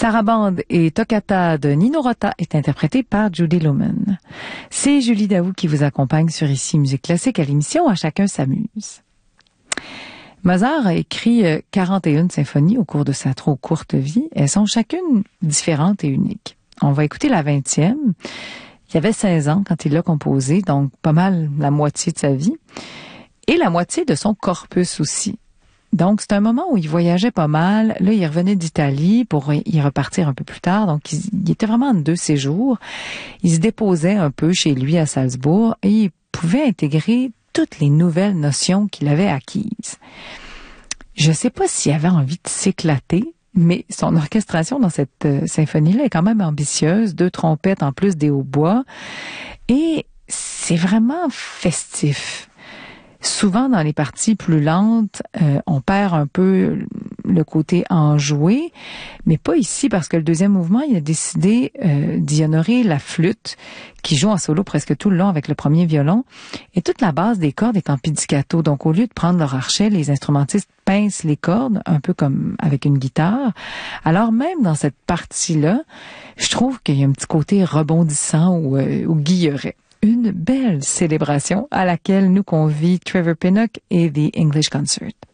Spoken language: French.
Sarabande et Toccata de Nino Rota est interprétée par Judy Lumen. C'est Julie Daou qui vous accompagne sur Ici Musique Classique à l'émission À chacun s'amuse. Mozart a écrit 41 symphonies au cours de sa trop courte vie. Elles sont chacune différentes et uniques. On va écouter la 20e. Il avait 16 ans quand il l'a composée, donc pas mal la moitié de sa vie. Et la moitié de son corpus aussi. Donc, c'est un moment où il voyageait pas mal. Là, il revenait d'Italie pour y repartir un peu plus tard. Donc, il était vraiment en 2 séjours. Il se déposait un peu chez lui à Salzbourg et il pouvait intégrer toutes les nouvelles notions qu'il avait acquises. Je sais pas s'il avait envie de s'éclater, mais son orchestration dans cette symphonie-là est quand même ambitieuse. 2 trompettes en plus des hautbois. Et c'est vraiment festif. Souvent, dans les parties plus lentes, on perd un peu le côté enjoué, mais pas ici parce que le deuxième mouvement, il a décidé d'y honorer la flûte qui joue en solo presque tout le long avec le premier violon et toute la base des cordes est en pizzicato. Donc, au lieu de prendre leur archet, les instrumentistes pincent les cordes, un peu comme avec une guitare. Alors, même dans cette partie-là, je trouve qu'il y a un petit côté rebondissant ou guilleret. Une belle célébration à laquelle nous convie Trevor Pinnock et The English Concert.